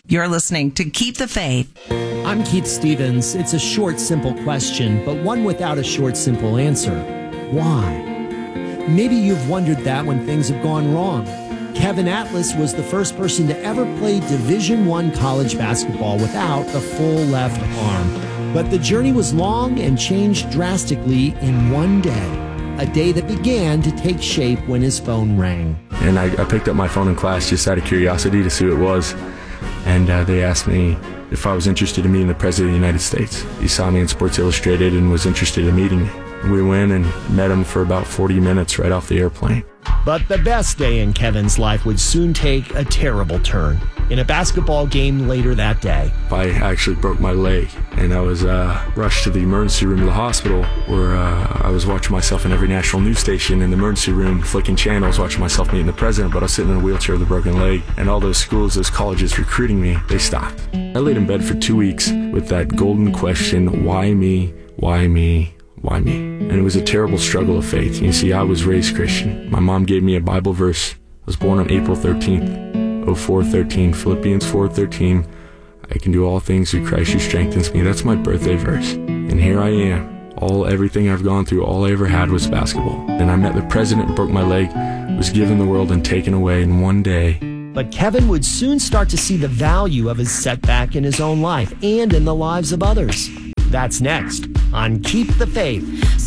You're listening to Keep the Faith. I'm Keith Stevens. It's a short, simple question, but one without a short, simple answer. Why? Maybe you've wondered that when things have gone wrong. Kevin Atlas was the first person to ever play Division I college basketball without the full left arm. But the journey was long and changed drastically in one day, a day that began to take shape when his phone rang. And I picked up my phone in class just out of curiosity to see who it was. And they asked me if I was interested in meeting the President of the United States. He saw me in Sports Illustrated and was interested in meeting me. We went and met him for about 40 minutes right off the airplane. But the best day in Kevin's life would soon take a terrible turn. In a basketball game later that day, I actually broke my leg, and I was rushed to the emergency room of the hospital where I was watching myself in every national news station in the emergency room, flicking channels, watching myself meeting the president, but I was sitting in a wheelchair with a broken leg, and all those schools, those colleges recruiting me, they stopped. I laid in bed for 2 weeks with that golden question, why me, why me, why me? And it was a terrible struggle of faith. You see, I was raised Christian. My mom gave me a Bible verse. I was born on April 13th. 04:13, Philippians 4:13, I can do all things through Christ who strengthens me. That's my birthday verse. And here I am. Everything I've gone through, all I ever had was basketball. Then I met the president and broke my leg, was given the world and taken away in one day. But Kevin would soon start to see the value of his setback in his own life and in the lives of others. That's next on Keep the Faith.